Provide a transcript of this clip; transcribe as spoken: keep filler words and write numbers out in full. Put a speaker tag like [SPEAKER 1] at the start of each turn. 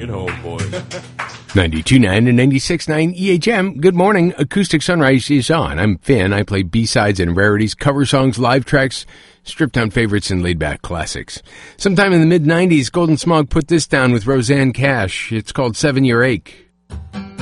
[SPEAKER 1] it home, boys.
[SPEAKER 2] ninety-two point nine and ninety-six point nine E H M. Good morning. Acoustic Sunrise is on. I'm Finn. I play B-sides and rarities, cover songs, live tracks, stripped-down favorites, and laid-back classics. Sometime in the mid nineties, Golden Smog put this down with Roseanne Cash. It's called Seven Year Ache.